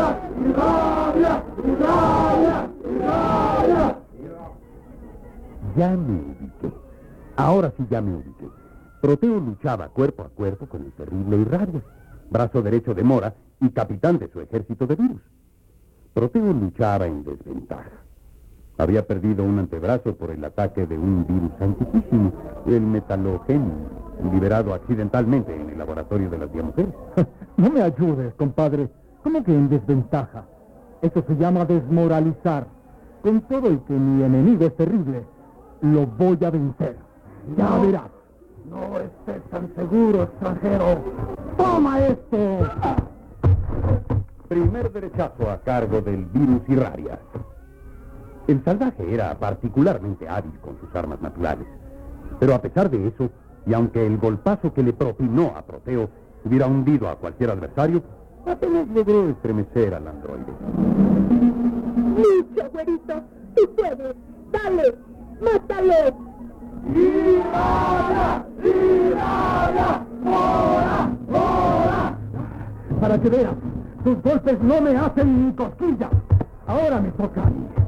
Ya me ubiqué. Ahora sí ya me ubiqué. Proteo luchaba cuerpo a cuerpo con el terrible Irradia, brazo derecho de Mora y capitán de su ejército de virus. Proteo luchaba en desventaja. Había perdido un antebrazo por el ataque de un virus antiquísimo, el metalogen, liberado accidentalmente en el laboratorio de las Diamujeres. No me ayudes, compadre. ¿Cómo que en desventaja? Eso se llama desmoralizar. Con todo el que mi enemigo es terrible, lo voy a vencer. Ya verás. No estés tan seguro, extranjero. ¡Toma esto! Primer derechazo a cargo del virus Irradia. El salvaje era particularmente hábil con sus armas naturales. Pero a pesar de eso, y aunque el golpazo que le propinó a Proteo hubiera hundido a cualquier adversario, apenas logró estremecer al androide. ¡Lucha, güerito! ¡Tú puedes! ¡Dale! ¡Mátalo! ¡Irradia! ¡Irradia! ¡Mora! ¡Mora! Para que veas, tus golpes no me hacen ni cosquillas. Ahora me toca a mí.